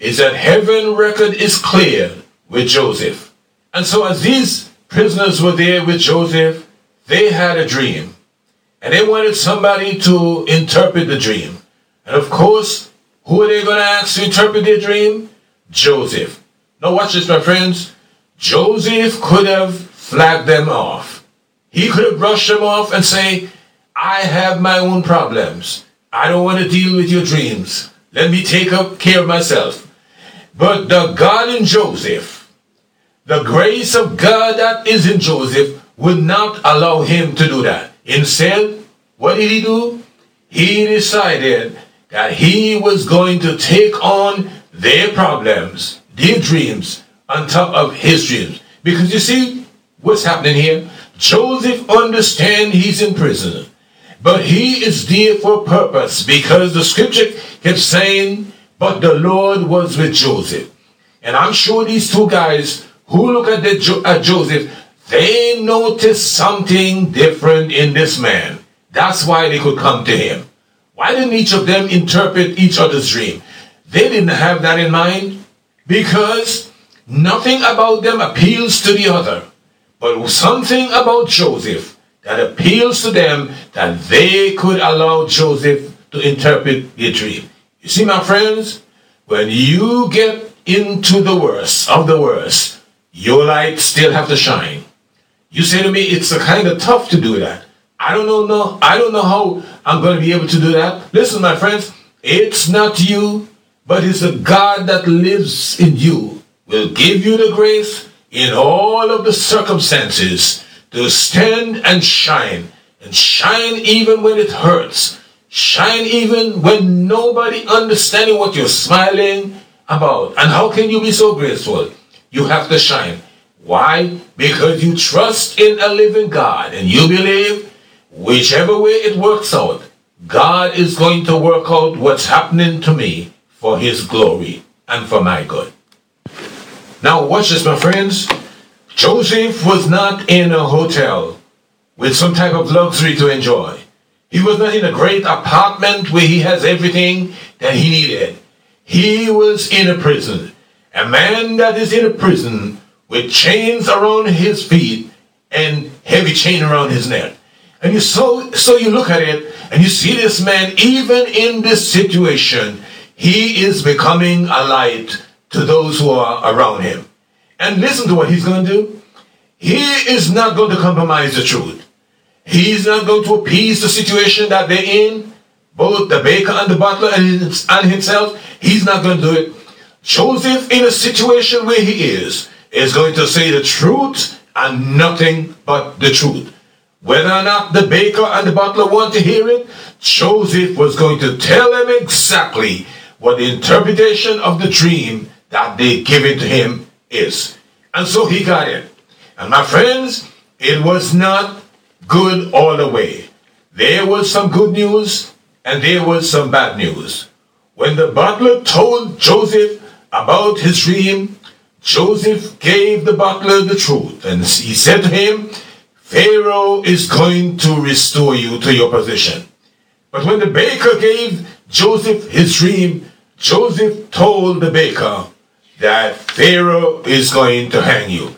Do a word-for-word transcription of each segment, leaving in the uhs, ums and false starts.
is that heaven record is clear with Joseph. And so as these prisoners were there with Joseph, they had a dream. And they wanted somebody to interpret the dream. And of course, who are they going to ask to interpret their dream? Joseph. Now watch this, my friends. Joseph could have flagged them off. He could have brushed them off and say, I have my own problems. I don't want to deal with your dreams. Let me take up care of myself. But the God in Joseph, the grace of God that is in Joseph, would not allow him to do that. Instead, what did he do? He decided that he was going to take on their problems, their dreams, on top of his dreams. Because you see what's happening here? Joseph understands he's in prison, but he is there for a purpose, because the scripture kept saying, but the Lord was with Joseph. And I'm sure these two guys who look at, the jo at Joseph, they noticed something different in this man. That's why they could come to him. Why didn't each of them interpret each other's dream? They didn't have that in mind, because nothing about them appeals to the other. But something about Joseph that appeals to them, that they could allow Joseph to interpret their dream. You see, my friends, when you get into the worst of the worst, your light still have to shine. You say to me, it's a kind of tough to do that. I don't know, no, I don't know how I'm going to be able to do that. Listen, my friends, it's not you, but it's the God that lives in you will give you the grace in all of the circumstances to stand and shine. And shine even when it hurts. Shine even when nobody understanding what you're smiling about. And how can you be so graceful? You have to shine. Why? Because you trust in a living God, and you believe whichever way it works out, God is going to work out what's happening to me for his glory and for my good. Now watch this, my friends. Joseph was not in a hotel with some type of luxury to enjoy. He was not in a great apartment where he has everything that he needed. He was in a prison. A man that is in a prison with chains around his feet and heavy chain around his neck. And you so, so you look at it and you see this man, even in this situation, he is becoming a light to those who are around him. And listen to what he's going to do. He is not going to compromise the truth. He's not going to appease the situation that they're in, both the baker and the butler and himself. He's not going to do it. Joseph, in a situation where he is, is going to say the truth and nothing but the truth. Whether or not the baker and the butler want to hear it, Joseph was going to tell them exactly what the interpretation of the dream that they given to him is. And so he got it. And my friends, it was not good all the way. There was some good news and there was some bad news. When the butler told Joseph about his dream, Joseph gave the butler the truth. And he said to him, Pharaoh is going to restore you to your position. But when the baker gave Joseph his dream, Joseph told the baker that Pharaoh is going to hang you.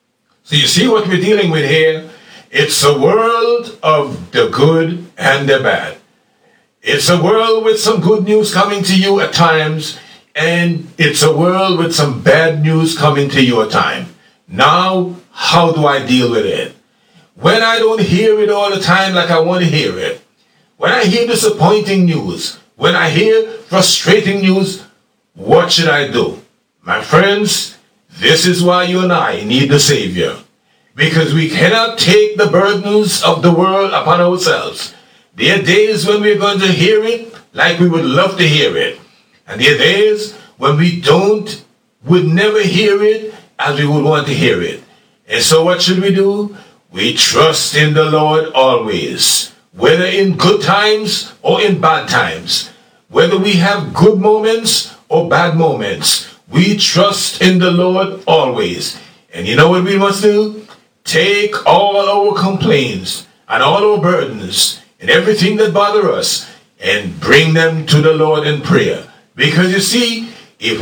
So you see what we're dealing with here? It's a world of the good and the bad. It's a world with some good news coming to you at times, and it's a world with some bad news coming to you at times. Now, how do I deal with it? When I don't hear it all the time like I want to hear it, when I hear disappointing news, when I hear frustrating news, what should I do? My friends, this is why you and I need the Savior. Because we cannot take the burdens of the world upon ourselves. There are days when we're going to hear it like we would love to hear it. And there are days when we don't, would never hear it as we would want to hear it. And so what should we do? We trust in the Lord always. Whether in good times or in bad times. Whether we have good moments or bad moments. We trust in the Lord always. And you know what we must do? Take all our complaints and all our burdens and everything that bother us and bring them to the Lord in prayer. Because you see,